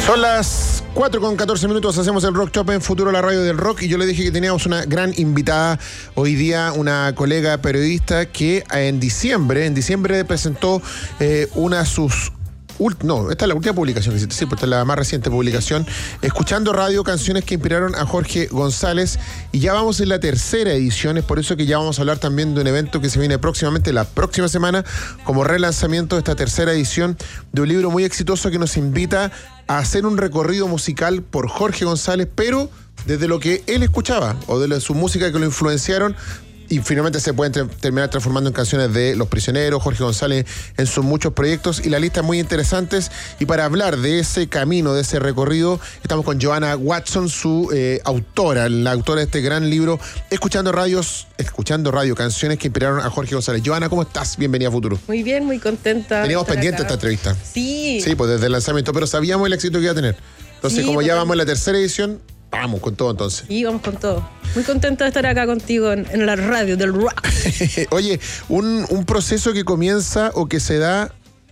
Son las 4:14, hacemos el Rock Shop en Futuro, la radio del rock, y yo le dije que teníamos una gran invitada hoy día, una colega periodista que en diciembre presentó una de sus... No, esta es la última publicación que hiciste, sí, pues esta es la más reciente publicación, Escuchando Radio, canciones que inspiraron a Jorge González, y ya vamos en la tercera edición. Es por eso que ya vamos a hablar también de un evento que se viene próximamente, la próxima semana, como relanzamiento de esta tercera edición de un libro muy exitoso que nos invita a hacer un recorrido musical por Jorge González, pero desde lo que él escuchaba, o de su música que lo influenciaron, y finalmente se pueden terminar transformando en canciones de Los Prisioneros, Jorge González en sus muchos proyectos, y la lista es muy interesantes. Y para hablar de ese camino, de ese recorrido, estamos con Joana Watson, su autora, la autora de este gran libro, Escuchando Radio, canciones que inspiraron a Jorge González. Joana, ¿cómo estás? Bienvenida a Futuro. Muy bien, muy contenta. Teníamos pendiente esta entrevista. Sí. Sí, pues desde el lanzamiento, pero sabíamos el éxito que iba a tener. Entonces, sí, como ya vamos en la tercera edición, vamos con todo entonces. Sí, vamos con todo. Muy contenta de estar acá contigo en la radio del rock. Oye, un proceso que comienza o que se da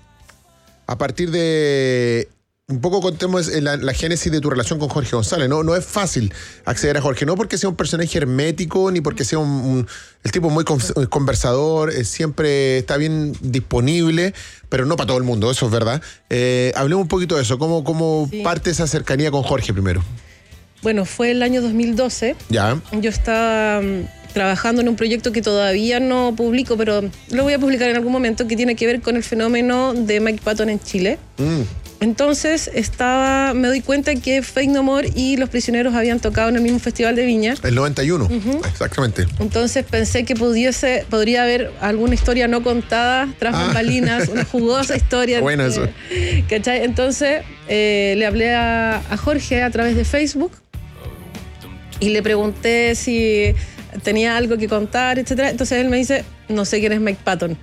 a partir de... Un poco contemos la génesis de tu relación con Jorge González. No es fácil acceder a Jorge, no porque sea un personaje hermético, ni porque sea el tipo muy conversador, siempre está bien disponible, pero no para todo el mundo, eso es verdad. Hablemos un poquito de eso, cómo sí. parte esa cercanía con Jorge primero. Bueno, fue el año 2012. Ya. Yo estaba trabajando en un proyecto que todavía no publico, pero lo voy a publicar en algún momento, que tiene que ver con el fenómeno de Mike Patton en Chile. Entonces me doy cuenta que Faith No More y Los Prisioneros habían tocado en el mismo festival de Viña. El 91, exactamente. Entonces pensé que podría haber alguna historia no contada tras bambalinas, una jugosa historia. Bueno, eso. ¿Cachai? Entonces le hablé a Jorge a través de Facebook y le pregunté si tenía algo que contar, etcétera. Entonces él me dice, no sé quién es Mike Patton.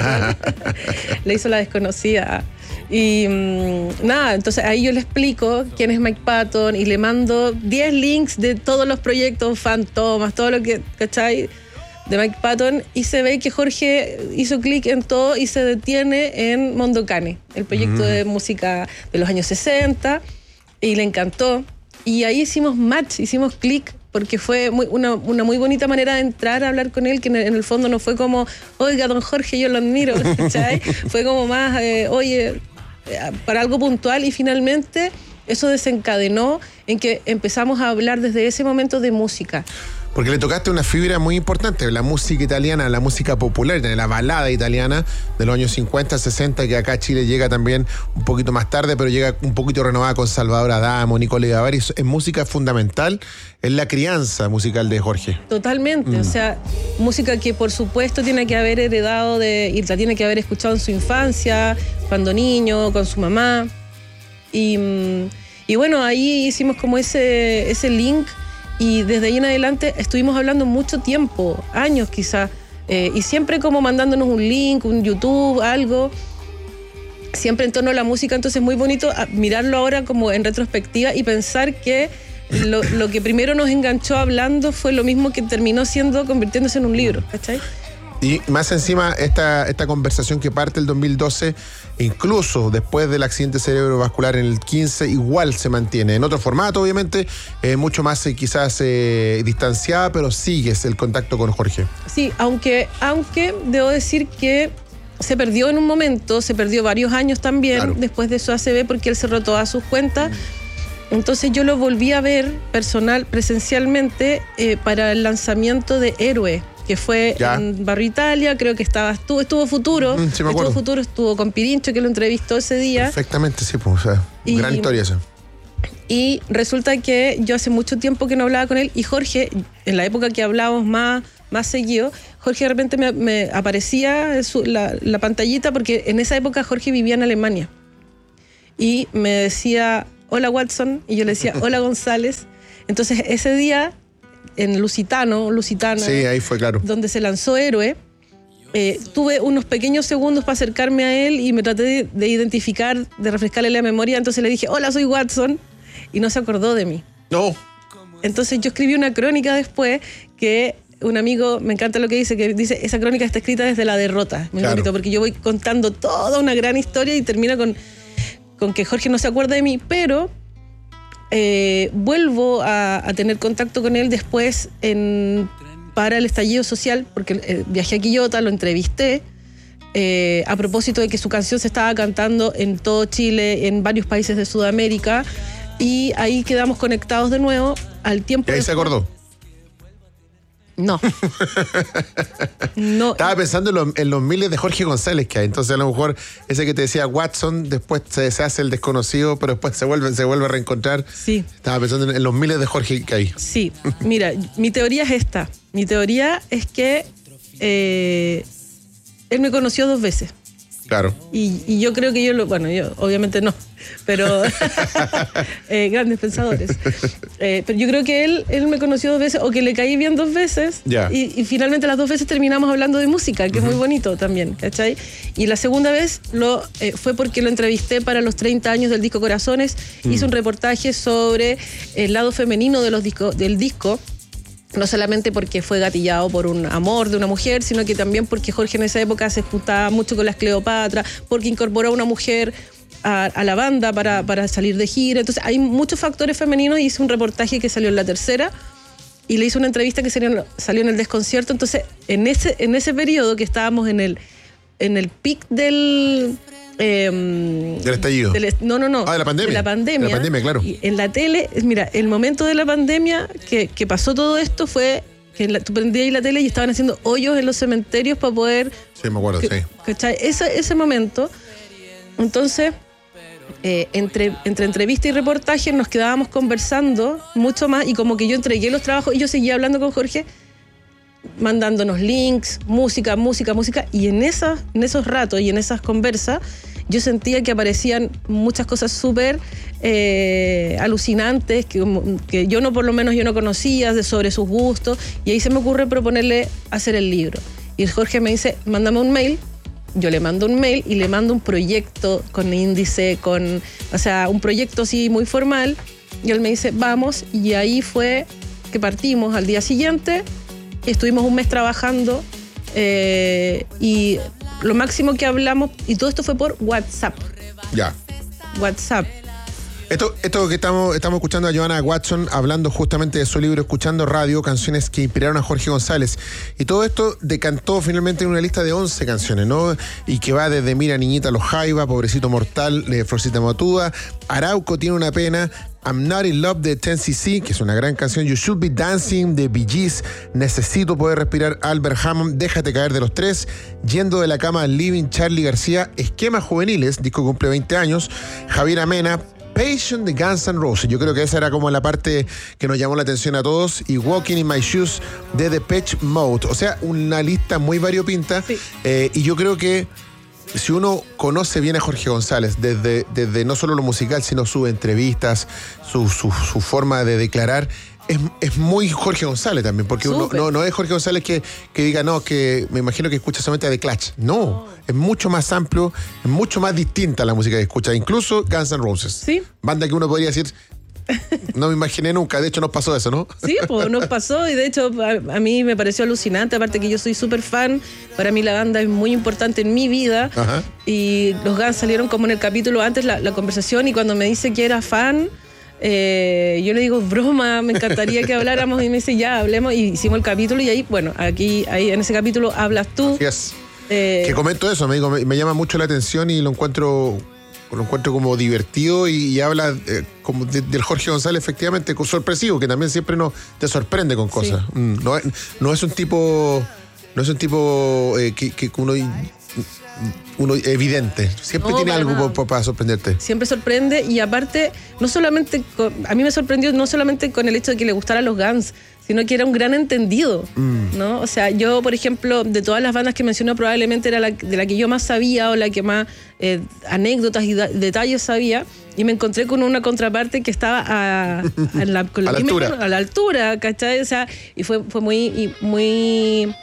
Le hizo la desconocida. Y nada, entonces ahí yo le explico quién es Mike Patton y le mando 10 links de todos los proyectos, Fantomas, todo lo que, ¿cachai?, de Mike Patton, y se ve que Jorge hizo clic en todo y se detiene en Mondokane, el proyecto de música de los años 60, y le encantó. Y ahí hicimos match, hicimos clic, porque fue una muy bonita manera de entrar a hablar con él, que en el fondo no fue como, oiga, don Jorge, yo lo admiro, ¿cachai? Fue como más, oye, para algo puntual, y finalmente eso desencadenó en que empezamos a hablar desde ese momento de música. Porque le tocaste una fibra muy importante, la música italiana, la música popular, la balada italiana de los años 50, 60, que acá a Chile llega también un poquito más tarde, pero llega un poquito renovada con Salvador Adamo, Nicole Gavari. Es música fundamental en la crianza musical de Jorge. Totalmente, o sea, música que por supuesto tiene que haber heredado y la tiene que haber escuchado en su infancia, cuando niño, con su mamá. Y bueno, ahí hicimos como ese link. Y desde ahí en adelante estuvimos hablando mucho tiempo, años quizás, y siempre como mandándonos un link, un YouTube, algo, siempre en torno a la música. Entonces es muy bonito mirarlo ahora como en retrospectiva y pensar que lo que primero nos enganchó hablando fue lo mismo que terminó convirtiéndose en un libro, ¿cachai? Y más encima, esta conversación que parte el 2012, incluso después del accidente cerebrovascular en el 15, igual se mantiene. En otro formato, obviamente, mucho más quizás distanciada, pero sigues el contacto con Jorge. Sí, aunque debo decir que se perdió en un momento, se perdió varios años también, claro, después de su ACV, porque él cerró todas sus cuentas. Entonces yo lo volví a ver presencialmente para el lanzamiento de Héroe, que fue en Barrio Italia. Creo que estuvo Futuro, sí, estuvo con Pirincho, que lo entrevistó ese día. Perfectamente, sí, pues, o sea, gran historia esa. Y resulta que yo hace mucho tiempo que no hablaba con él, y Jorge, en la época que hablábamos más seguido, Jorge de repente me aparecía la pantallita, porque en esa época Jorge vivía en Alemania, y me decía, hola Watson, y yo le decía, hola González. Entonces ese día, en Lusitana, sí, ahí fue, claro, donde se lanzó Héroe, tuve unos pequeños segundos para acercarme a él y me traté de identificar, de refrescarle la memoria. Entonces le dije, hola, soy Watson, y no se acordó de mí. No. Entonces yo escribí una crónica después que un amigo, me encanta lo que dice, esa crónica está escrita desde la derrota. Muy claro, bonito, porque yo voy contando toda una gran historia y termina con que Jorge no se acuerda de mí, pero vuelvo a tener contacto con él después para el estallido social, porque viajé a Quillota, lo entrevisté, a propósito de que su canción se estaba cantando en todo Chile, en varios países de Sudamérica, y ahí quedamos conectados de nuevo al tiempo. ¿Y ahí se acordó? No. No. Estaba pensando en los miles de Jorge González que hay. Entonces, a lo mejor ese que te decía Watson, después se hace el desconocido, pero después se vuelve a reencontrar. Sí. Estaba pensando en los miles de Jorge que hay. Sí. Mira, mi teoría es esta. Mi teoría es que él me conoció 2 veces. Claro. Y yo creo que yo obviamente no, pero grandes pensadores. Pero yo creo que él me conoció 2 veces, o que le caí bien 2 veces, yeah. y finalmente las 2 veces terminamos hablando de música, que es muy bonito también, ¿cachai? Y la segunda vez fue porque lo entrevisté para los 30 años del disco Corazones. Hice un reportaje sobre el lado femenino del disco. No solamente porque fue gatillado por un amor de una mujer, sino que también porque Jorge en esa época se juntaba mucho con las Cleopatra, porque incorporó a una mujer a la banda para salir de gira. Entonces hay muchos factores femeninos, y hice un reportaje que salió en La Tercera y le hice una entrevista que salió en El Desconcierto. Entonces en ese periodo que estábamos en el pic del estallido. No. De la pandemia. De la pandemia. De la pandemia, claro. Y en la tele, mira, el momento de la pandemia que pasó todo esto fue que tú prendías ahí la tele y estaban haciendo hoyos en los cementerios para poder... Sí, me acuerdo, sí. ¿Cachai? Ese momento. Entonces, entre entrevista y reportaje nos quedábamos conversando mucho más, y como que yo entregué los trabajos y yo seguía hablando con Jorge, mandándonos links, música, y en esos ratos y en esas conversas yo sentía que aparecían muchas cosas súper alucinantes que yo por lo menos yo no conocía sobre sus gustos, y ahí se me ocurre proponerle hacer el libro. Y Jorge me dice, mándame un mail. Yo le mando un mail y le mando un proyecto con índice, un proyecto así muy formal, y él me dice, vamos, y ahí fue que partimos al día siguiente. Estuvimos un mes trabajando, y lo máximo que hablamos, y todo esto fue por WhatsApp. Ya. WhatsApp. Esto que estamos escuchando a Johanna Watson hablando justamente de su libro Escuchando Radio, canciones que inspiraron a Jorge González. Y todo esto decantó finalmente en una lista de 11 canciones, ¿no? Y que va desde Mira Niñita Los Jaiba, Pobrecito Mortal de Florcita Motúa, Arauco Tiene una Pena, I'm Not in Love de 10cc, que es una gran canción, You Should Be Dancing de Bee Gees, Necesito Poder Respirar, Albert Hammond, Déjate Caer de Los Tres, Yendo de la Cama, Living, Charly García, Esquemas Juveniles, disco que cumple 20 años, Javier Amena, Passion de Guns N' Roses. Yo creo que esa era como la parte que nos llamó la atención a todos, y Walking in My Shoes de Depeche Mode. O sea, una lista muy variopinta. Sí. Y yo creo que si uno conoce bien a Jorge González, desde no solo lo musical, sino sus entrevistas, su forma de declarar, es muy Jorge González también, porque uno no es Jorge González que diga, no, que me imagino que escucha solamente a The Clash. No, es mucho más amplio, es mucho más distinta la música que escucha, incluso Guns N' Roses. Sí. Banda que uno podría decir, no me imaginé nunca, de hecho nos pasó eso, ¿no? Sí, pues nos pasó, y de hecho a mí me pareció alucinante, aparte que yo soy súper fan, para mí la banda es muy importante en mi vida. Ajá. Y los Guns salieron como en el capítulo antes, la conversación, y cuando me dice que era fan, yo le digo, broma, me encantaría que habláramos, y me dice, ya, hablemos, y hicimos el capítulo, y ahí, bueno, ahí en ese capítulo hablas tú. Yes. Que comento eso, me llama mucho la atención y lo encuentro como divertido, y habla como del Jorge González, efectivamente, sorpresivo, que también siempre te sorprende con cosas. Sí. No es un tipo que uno evidente. Siempre tiene algo para sorprenderte. Siempre sorprende, y aparte, a mí me sorprendió no solamente con el hecho de que le gustaran los Guns, sino que era un gran entendido, ¿no? O sea, yo, por ejemplo, de todas las bandas que mencionó, probablemente era de la que yo más sabía, o la que más anécdotas y detalles sabía, y me encontré con una contraparte que estaba a la altura, ¿cachai? O sea, y fue muy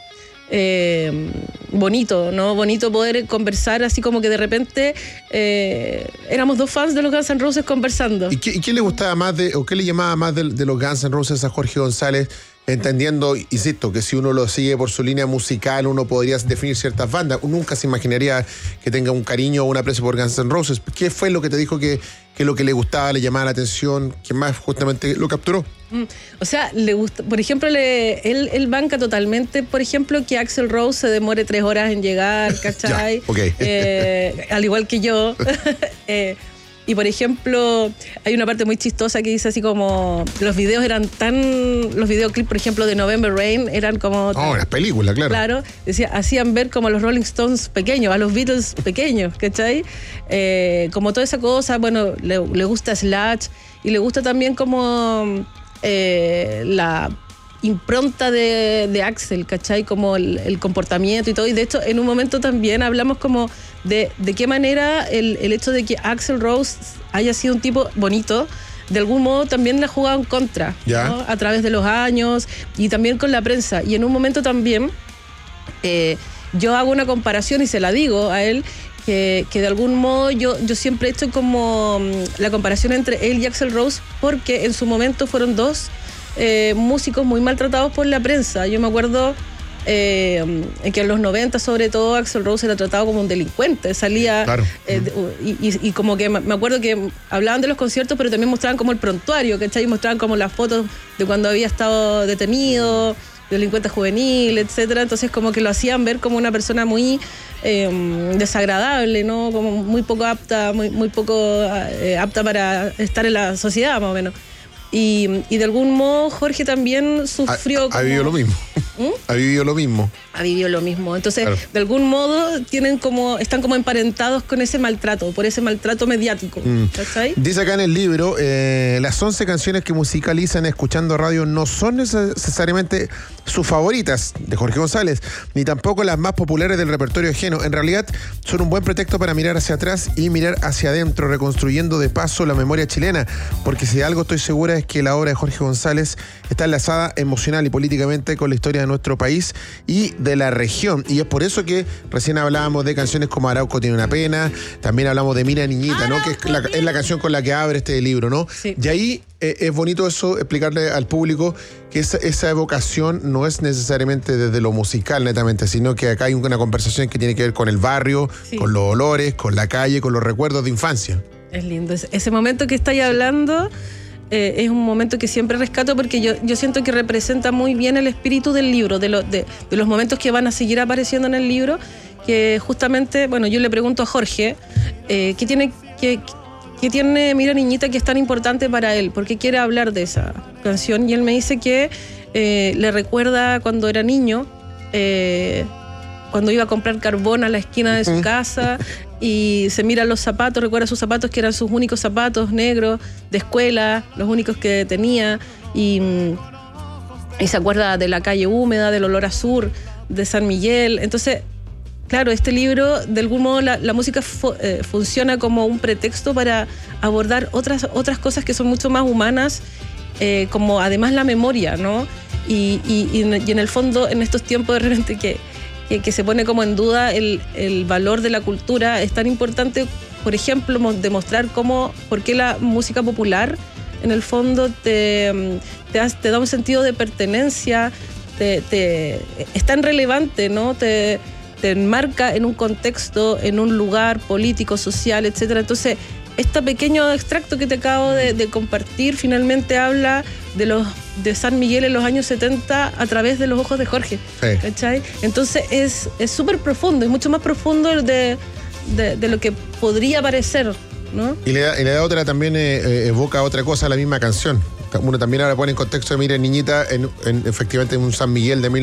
bonito, ¿no? Bonito poder conversar así, como que de repente éramos 2 fans de los Guns N' Roses conversando. ¿Y qué le gustaba más o qué le llamaba más de los Guns N' Roses a Jorge González? entendiendo, insisto, que si uno lo sigue por su línea musical, uno podría definir ciertas bandas. Uno nunca se imaginaría que tenga un cariño o un aprecio por Guns N' Roses. ¿Qué fue lo que te dijo que lo que le gustaba, le llamaba la atención, que más justamente lo capturó? O sea, le gusta, por ejemplo, él banca totalmente, por ejemplo, que Axl Rose se demore 3 horas en llegar, ¿cachai? Ya, okay. Al igual que yo. Y por ejemplo, hay una parte muy chistosa que dice así como los videos los videoclips, por ejemplo, de November Rain eran como... las películas, claro. Claro, decía, hacían ver como a los Rolling Stones pequeños, a los Beatles pequeños, ¿cachai? Como toda esa cosa, bueno, le gusta Slash y le gusta también como la impronta de Axl, ¿cachai? Como el comportamiento y todo. Y de hecho, en un momento también hablamos como de qué manera el hecho de que Axl Rose haya sido un tipo bonito, de algún modo también le ha jugado en contra, ¿no? A través de los años y también con la prensa. Y en un momento también yo hago una comparación y se la digo a él, que de algún modo yo siempre he hecho como la comparación entre él y Axl Rose, porque en su momento fueron dos músicos muy maltratados por la prensa. Yo me acuerdo que en los 90 sobre todo Axl Rose era tratado como un delincuente, salía claro. Y como que me acuerdo que hablaban de los conciertos, pero también mostraban como el prontuario, ¿cachai? Mostraban como las fotos de cuando había estado detenido, delincuente juvenil, etcétera. Entonces como que lo hacían ver como una persona muy desagradable, ¿no? Como muy poco apta, muy poco apta para estar en la sociedad, más o menos. Y de algún modo Jorge también sufrió... Ha vivido lo mismo. Ha vivido lo mismo. Ha vivido lo mismo. Entonces, claro, de algún modo están como emparentados con ese maltrato, por ese maltrato mediático. ¿Cachai? Dice acá en el libro, las 11 canciones que musicalizan Escuchando Radio no son necesariamente sus favoritas de Jorge González, ni tampoco las más populares del repertorio ajeno. En realidad, son un buen pretexto para mirar hacia atrás y mirar hacia adentro, reconstruyendo de paso la memoria chilena, porque si de algo estoy segura es que la obra de Jorge González está enlazada emocional y políticamente con la historia de nuestro país y de la región. Y es por eso que recién hablábamos de canciones como Arauco tiene una pena, también hablamos de Mira Niñita, ¿no? Que es la canción con la que abre este libro, ¿no? Sí. Y ahí es bonito eso, explicarle al público que esa evocación no es necesariamente desde lo musical netamente, sino que acá hay una conversación que tiene que ver con el barrio, sí, con los olores, con la calle, con los recuerdos de infancia. Es lindo. Ese momento que estáis hablando es un momento que siempre rescato porque yo siento que representa muy bien el espíritu del libro, de los momentos que van a seguir apareciendo en el libro, que justamente, bueno, yo le pregunto a Jorge, ¿qué tiene Mira Niñita que es tan importante para él? ¿Por qué quiere hablar de esa canción? Y él me dice que le recuerda cuando era niño, cuando iba a comprar carbón a la esquina de su casa y se mira los zapatos, recuerda sus zapatos que eran sus únicos zapatos negros de escuela, los únicos que tenía, y se acuerda de la calle húmeda, del olor a sur, de San Miguel. Entonces, claro, este libro, de algún modo, la música funciona como un pretexto para abordar otras cosas que son mucho más humanas, como además la memoria, ¿no? Y en el fondo, en estos tiempos de repente que se pone como en duda el valor de la cultura, es tan importante, por ejemplo, demostrar por qué la música popular, en el fondo, te da un sentido de pertenencia, es tan relevante, ¿no? Te enmarca en un contexto, en un lugar político, social, etcétera. Entonces, este pequeño extracto que te acabo de compartir finalmente habla de San Miguel en los años 70 a través de los ojos de Jorge. Sí. ¿Cachai? Entonces es súper profundo, es mucho más profundo de lo que podría parecer, ¿no? Y le da otra también, evoca otra cosa a la misma canción. Uno también ahora pone en contexto de Mira Niñita efectivamente en un San Miguel de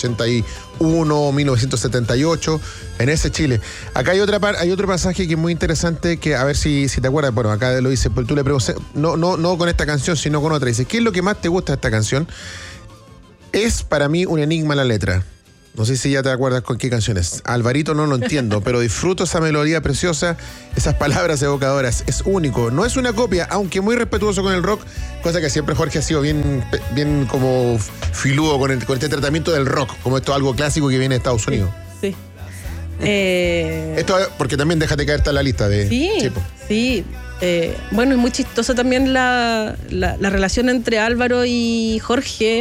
1981, 1978, en ese Chile. Acá hay otro pasaje que es muy interesante, que a ver si te acuerdas. Bueno, acá lo dice, pero tú le preguntas, no con esta canción, sino con otra. Dice, ¿qué es lo que más te gusta de esta canción? Es para mí un enigma la letra. No sé si ya te acuerdas con qué canción es. Alvarito no lo entiendo, pero disfruto esa melodía preciosa, esas palabras evocadoras. Es único, no es una copia, aunque muy respetuoso con el rock, cosa que siempre Jorge ha sido bien como filudo con este tratamiento del rock, como esto es algo clásico que viene de Estados Unidos. Sí. Esto porque también déjate caer está en la lista de... Sí. Bueno, es muy chistosa también la relación entre Álvaro y Jorge.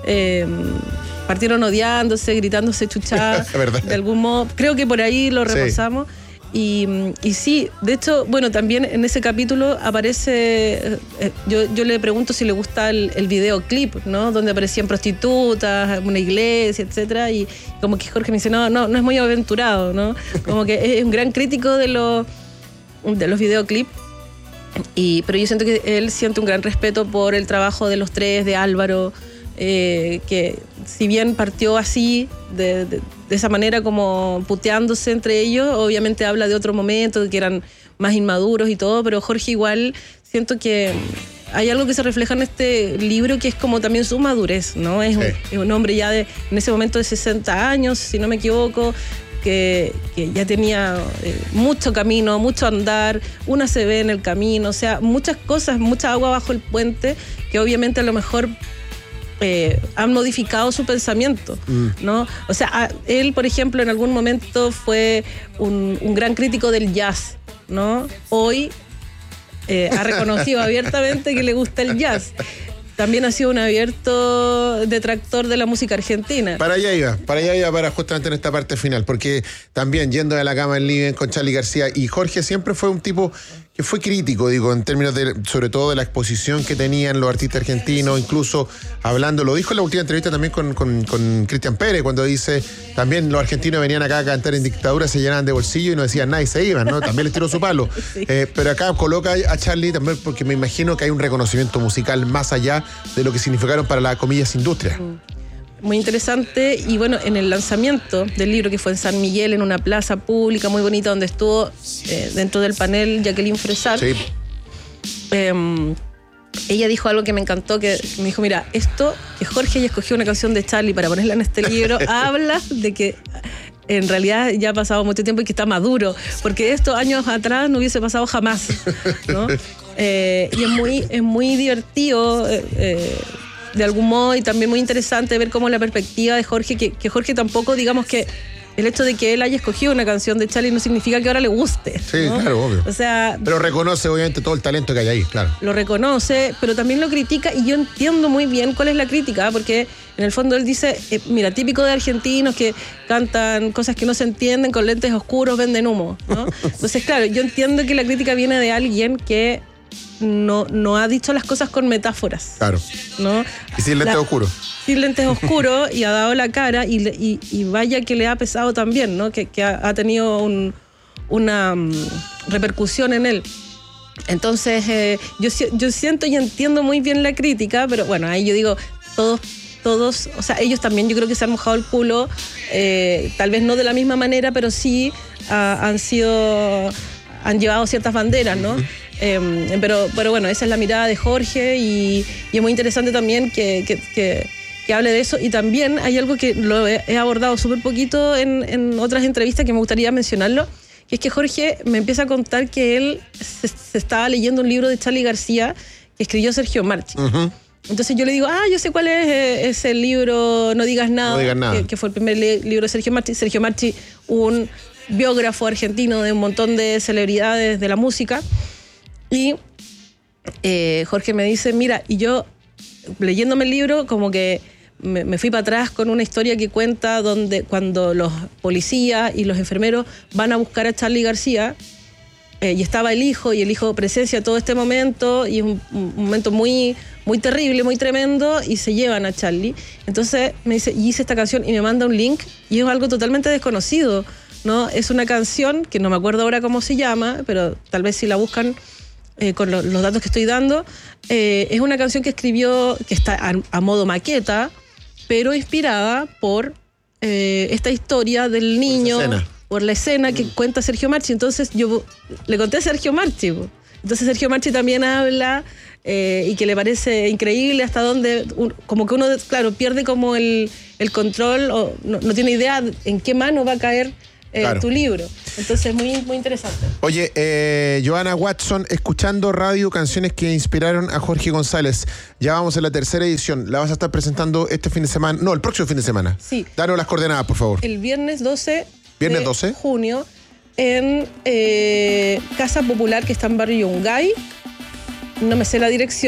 partieron odiándose, gritándose chuchadas, de algún modo. Creo que por ahí lo repasamos. Sí. Y sí, de hecho, bueno, también en ese capítulo aparece, yo le pregunto si le gusta el videoclip, ¿no? Donde aparecían prostitutas, una iglesia, etcétera, y como que Jorge me dice, no es muy aventurado, ¿no? Como que es un gran crítico de los videoclips. Pero yo siento que él siente un gran respeto por el trabajo de los tres, de Álvaro, que si bien partió así, de esa manera como puteándose entre ellos, obviamente habla de otro momento, de que eran más inmaduros y todo, pero Jorge igual siento que hay algo que se refleja en este libro que es como también su madurez, ¿no? Es un hombre ya en ese momento de 60 años, si no me equivoco, que ya tenía mucho camino, mucho andar, una se ve en el camino, o sea, muchas cosas, mucha agua bajo el puente, que obviamente a lo mejor han modificado su pensamiento, ¿no? O sea, él, por ejemplo, en algún momento fue un gran crítico del jazz, ¿no? Hoy ha reconocido abiertamente que le gusta el jazz. También ha sido un abierto detractor de la música argentina. Para allá iba para justamente en esta parte final, porque también yendo de la cama en living con Charly García, y Jorge siempre fue un tipo que fue crítico, digo, en términos de, sobre todo de la exposición que tenían los artistas argentinos, incluso hablando, lo dijo en la última entrevista también con Cristian Pérez, cuando dice, también los argentinos venían acá a cantar en dictadura, se llenaban de bolsillo y no decían nada y se iban, ¿no? También les tiró su palo. Sí. Pero acá coloca a Charly también porque me imagino que hay un reconocimiento musical más allá de lo que significaron para la, comillas, industria. Muy interesante, y bueno, en el lanzamiento del libro, que fue en San Miguel, en una plaza pública muy bonita, donde estuvo dentro del panel Jacqueline Fresar, sí. Ella dijo algo que me encantó, que me dijo, mira, esto que Jorge haya escogido una canción de Charly para ponerla en este libro, habla de que en realidad ya ha pasado mucho tiempo y que está maduro, porque esto años atrás no hubiese pasado jamás, ¿no? Y es muy divertido, de algún modo, y también muy interesante ver cómo la perspectiva de Jorge, que Jorge tampoco, digamos que el hecho de que él haya escogido una canción de Charly no significa que ahora le guste, sí, ¿no? Claro, obvio. O sea, pero reconoce obviamente todo el talento que hay ahí, claro. Lo reconoce, pero también lo critica, y yo entiendo muy bien cuál es la crítica, porque en el fondo él dice, mira, típico de argentinos que cantan cosas que no se entienden, con lentes oscuros, venden humo, ¿no? Entonces, claro, yo entiendo que la crítica viene de alguien que no ha dicho las cosas con metáforas. Claro. ¿No? Y sin lentes oscuros. Sin lentes oscuros, y ha dado la cara, y vaya que le ha pesado también, ¿no? Que ha tenido una repercusión en él. Entonces, yo siento y entiendo muy bien la crítica, pero bueno, ahí yo digo, todos, o sea, ellos también yo creo que se han mojado el culo, tal vez no de la misma manera, pero sí han llevado ciertas banderas, ¿no? Pero bueno, esa es la mirada de Jorge, y es muy interesante también que hable de eso. Y también hay algo que lo he abordado súper poquito en otras entrevistas, que me gustaría mencionarlo, que es que Jorge me empieza a contar que él se estaba leyendo un libro de Charly García que escribió Sergio Marchi. Uh-huh. Entonces yo le digo, yo sé cuál es ese libro, No digas nada, que fue el primer libro de Sergio Marchi. Sergio Marchi, un biógrafo argentino de un montón de celebridades de la música. Y Jorge me dice, mira, y yo leyéndome el libro como que me fui para atrás con una historia que cuenta cuando los policías y los enfermeros van a buscar a Charly García, y estaba el hijo, y el hijo presencia todo este momento, y es un momento muy, muy terrible, muy tremendo, y se llevan a Charly. Entonces me dice, y hice esta canción, y me manda un link, y es algo totalmente desconocido, ¿no? Es una canción que no me acuerdo ahora cómo se llama, pero tal vez si la buscan con los datos que estoy dando, es una canción que escribió, que está a modo maqueta, pero inspirada por esta historia del niño, por la escena que cuenta Sergio Marchi. Entonces yo le conté a Sergio Marchi, entonces Sergio Marchi también habla, y que le parece increíble hasta dónde, como que uno, claro, pierde como el control, o no tiene idea en qué mano va a caer tu libro. Entonces, muy, muy interesante. Oye, Johanna Watson, escuchando radio, canciones que inspiraron a Jorge González. Ya vamos en la tercera edición. ¿La vas a estar presentando este fin de semana? No, el próximo fin de semana. Sí. Danos las coordenadas, por favor. El viernes 12 ¿Viernes 12? Junio, en Casa Popular, que está en Barrio Yungay. No me sé la dirección,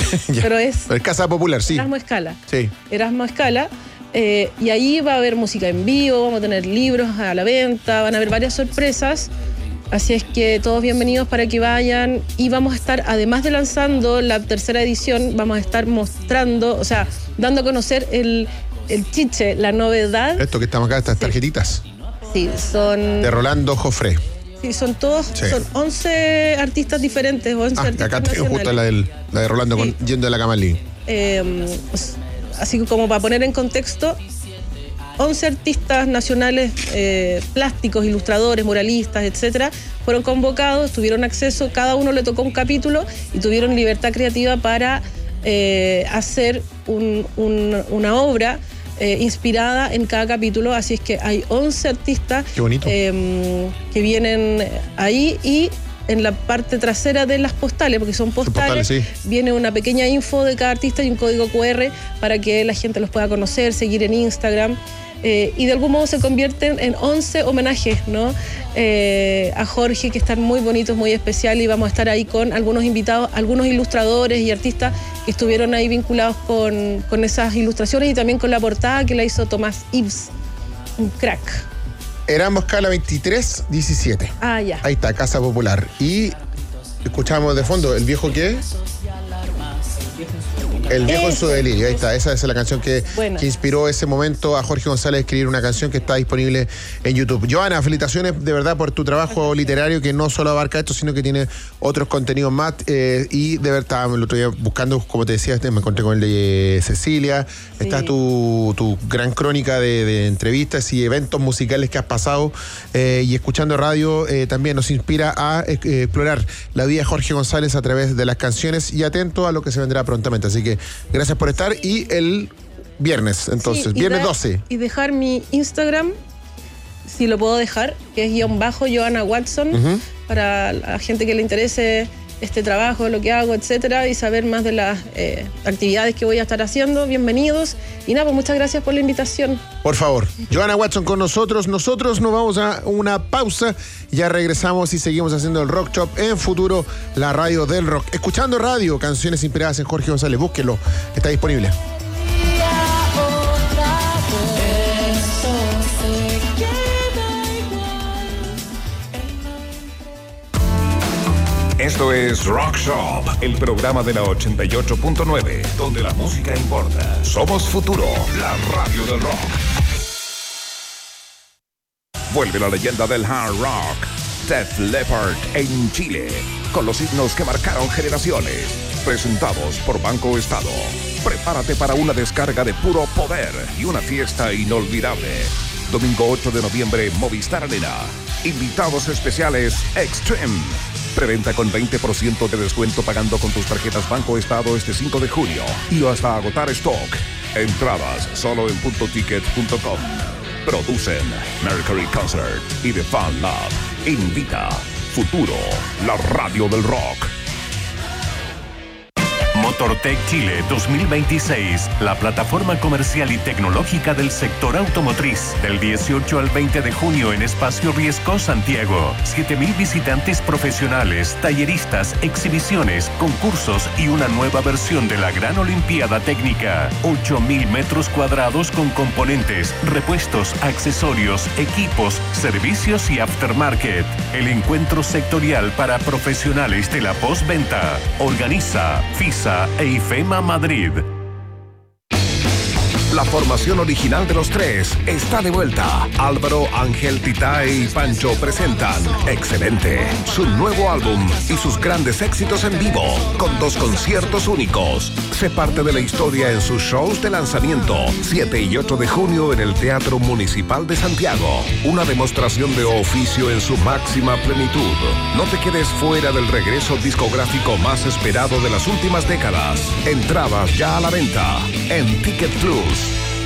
pero es Casa Popular, sí. Erasmo Escala. Sí. Erasmo Escala. Y ahí va a haber música en vivo, vamos a tener libros a la venta, van a haber varias sorpresas. Así es que todos bienvenidos para que vayan. Y vamos a estar, además de lanzando la 3ª edición, vamos a estar mostrando, o sea, dando a conocer el chiche, la novedad. Esto que estamos acá, estas tarjetitas. Sí, son... De Rolando Jofré. Sí, son todos, son 11 artistas diferentes, 11 artistas acá tengo justo la de Rolando, sí. Yendo de la Camalí. Así como para poner en contexto, 11 artistas nacionales, plásticos, ilustradores, muralistas, etcétera, fueron convocados, tuvieron acceso, cada uno le tocó un capítulo y tuvieron libertad creativa para hacer una obra inspirada en cada capítulo. Así es que hay 11 artistas que vienen ahí, y en la parte trasera de las postales, porque son postales, sí, viene una pequeña info de cada artista y un código QR para que la gente los pueda conocer, seguir en Instagram. Y de algún modo se convierten en 11 homenajes, ¿no? A Jorge, que están muy bonitos, muy especiales, y vamos a estar ahí con algunos invitados, algunos ilustradores y artistas que estuvieron ahí vinculados con esas ilustraciones, y también con la portada que la hizo Tomás Ives, un crack. Erasmo Escala 2317. Ah, ya. Ahí está, Casa Popular. Y escuchamos de fondo, ¿el viejo qué? El viejo en su delirio, ahí está. Esa es la canción que inspiró ese momento a Jorge González a escribir una canción que está disponible en YouTube. Johanna, felicitaciones de verdad por tu trabajo literario, que no solo abarca esto, sino que tiene otros contenidos más. Y de verdad, el otro día buscando, como te decía, me encontré con el de Cecilia. Sí. Está tu gran crónica de entrevistas y eventos musicales que has pasado. Y escuchando radio también nos inspira a explorar la vida de Jorge González a través de las canciones, y atento a lo que se vendrá prontamente. Así que gracias por estar, y el viernes, entonces, sí, viernes 12. Y dejar mi Instagram, si lo puedo dejar, que es _Johanna Watson, para la gente que le interese este trabajo, lo que hago, etcétera, y saber más de las actividades que voy a estar haciendo. Bienvenidos. Y nada, pues muchas gracias por la invitación. Por favor, Johanna Watson con nosotros. Nosotros nos vamos a una pausa. Ya regresamos y seguimos haciendo el Rock Shop en Futuro, la radio del rock. Escuchando radio, canciones inspiradas en Jorge González. Búsquelo, está disponible. Esto es Rock Shop, el programa de la 88.9, donde la música importa. Somos Futuro, la radio del rock. Vuelve la leyenda del hard rock, Def Leppard en Chile, con los himnos que marcaron generaciones. Presentados por Banco Estado. Prepárate para una descarga de puro poder y una fiesta inolvidable. Domingo 8 de noviembre, Movistar Arena. Invitados especiales Extreme. Preventa con 20% de descuento pagando con tus tarjetas Banco Estado este 5 de junio y hasta agotar stock. Entradas solo en puntoticket.com. Producen Mercury Concert y The Fan Lab. Invita Futuro, la radio del rock. Motortech Chile 2026, la plataforma comercial y tecnológica del sector automotriz. Del 18 al 20 de junio en Espacio Riesco, Santiago. 7.000 visitantes profesionales, talleristas, exhibiciones, concursos y una nueva versión de la Gran Olimpiada Técnica. 8.000 metros cuadrados con componentes, repuestos, accesorios, equipos, servicios y aftermarket. El encuentro sectorial para profesionales de la postventa. Organiza FISA e IFEMA Madrid. La formación original de los tres está de vuelta. Álvaro, Ángel, Titay y Pancho presentan Excelente, su nuevo álbum y sus grandes éxitos en vivo, con 2 conciertos únicos. Sé parte de la historia en sus shows de lanzamiento, 7 y 8 de junio en el Teatro Municipal de Santiago. Una demostración de oficio en su máxima plenitud. No te quedes fuera del regreso discográfico más esperado de las últimas décadas. Entradas ya a la venta en Ticket Plus.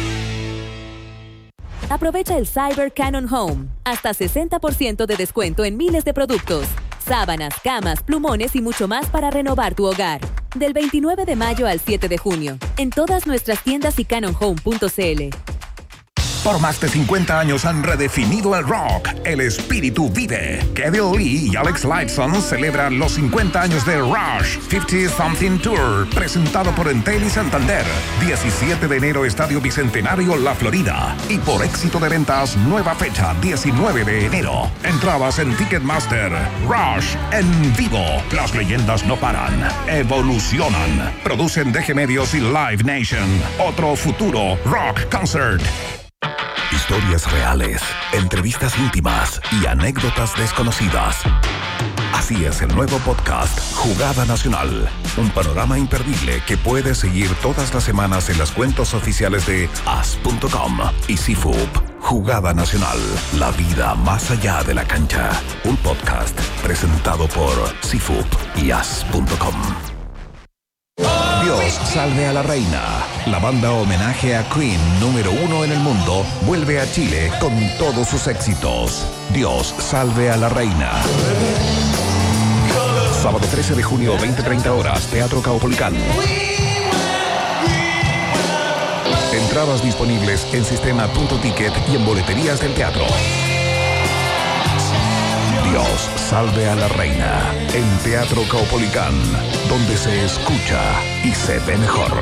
Aprovecha el Cyber Canon Home. Hasta 60% de descuento en miles de productos. Sábanas, camas, plumones y mucho más para renovar tu hogar. Del 29 de mayo al 7 de junio. En todas nuestras tiendas y canonhome.cl. Por más de 50 años han redefinido el rock. El espíritu vive. Kevin Lee y Alex Lifeson celebran los 50 años de Rush 50 Something Tour, presentado por Entel y Santander. 17 de enero, Estadio Bicentenario, La Florida. Y por éxito de ventas, nueva fecha, 19 de enero. Entradas en Ticketmaster. Rush en vivo. Las leyendas no paran. Evolucionan. Producen DG Medios y Live Nation. Otro futuro rock concert. Historias reales, entrevistas íntimas y anécdotas desconocidas. Así es el nuevo podcast Jugada Nacional. Un panorama imperdible que puedes seguir todas las semanas en las cuentas oficiales de as.com y CIFUP. Jugada Nacional, la vida más allá de la cancha. Un podcast presentado por CIFUP y as.com. Dios salve a la reina. La banda homenaje a Queen número 1 en el mundo vuelve a Chile con todos sus éxitos. Dios salve a la reina. Sábado 13 de junio, 20:30 horas, Teatro Caupolicán. Entradas disponibles en sistema.ticket y en boleterías del teatro. Dios salve a la reina en Teatro Caupolicán, donde se escucha y se ve mejor.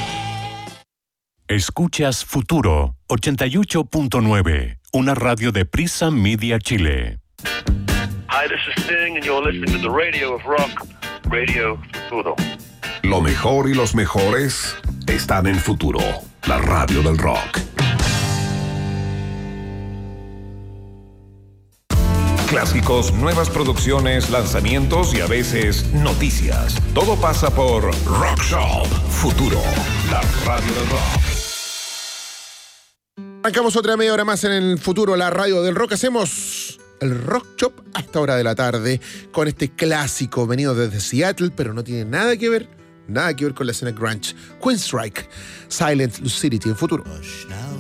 Escuchas Futuro 88.9, una radio de Prisa Media Chile. Hi, this is Sting, and you're listening to the Radio of Rock, Radio Futuro. Lo mejor y los mejores están en Futuro, la radio del rock. Clásicos, nuevas producciones, lanzamientos y a veces noticias. Todo pasa por Rock Shop Futuro, la radio del rock. Arrancamos otra media hora más en el Futuro, la radio del rock. Hacemos el Rock Shop a esta hora de la tarde con este clásico venido desde Seattle, pero no tiene nada que ver con la escena grunge. Queenstrike, Silent Lucidity en Futuro.